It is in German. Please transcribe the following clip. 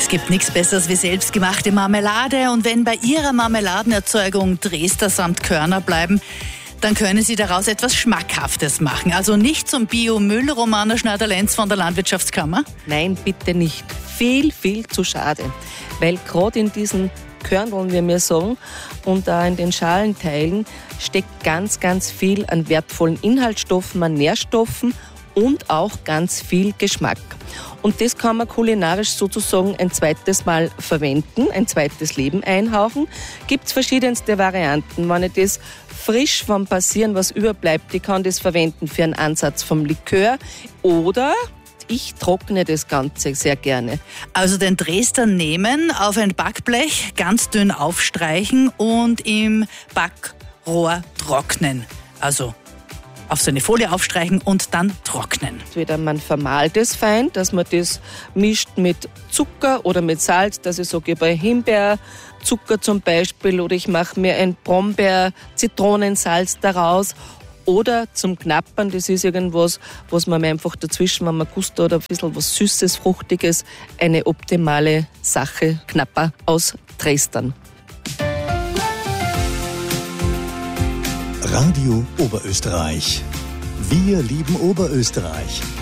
Gibt nichts Besseres wie selbstgemachte Marmelade, und wenn bei Ihrer Marmeladenerzeugung Dresdner samt Körner bleiben, dann können Sie daraus etwas Schmackhaftes machen. Also nicht zum Biomüll, Romana Schneider-Lenz von der Landwirtschaftskammer? Nein, bitte nicht. Viel, viel zu schade. Weil gerade in diesen Körneln, wie wir sagen, und da in den Schalenteilen steckt ganz, ganz viel an wertvollen Inhaltsstoffen, an Nährstoffen und auch ganz viel Geschmack. Und das kann man kulinarisch sozusagen ein zweites Mal verwenden, ein zweites Leben einhauchen. Gibt es verschiedenste Varianten. Wenn ich das frisch vom Passieren, was überbleibt, ich kann das verwenden für einen Ansatz vom Likör, oder ich trockne das Ganze sehr gerne. Also den Dresdner nehmen, auf ein Backblech ganz dünn aufstreichen und im Backrohr trocknen. Also auf so eine Folie aufstreichen und dann trocknen. Entweder man vermahlt es fein, dass man das mischt mit Zucker oder mit Salz, dass ich sage, bei Himbeerzucker zum Beispiel, oder ich mache mir ein Brombeer-Zitronensalz daraus. Oder zum Knappern, das ist irgendwas, was man einfach dazwischen, wenn man Gusto oder ein bisschen was Süßes, Fruchtiges, eine optimale Sache, Knapper aus Dresden. Radio Oberösterreich. Wir lieben Oberösterreich.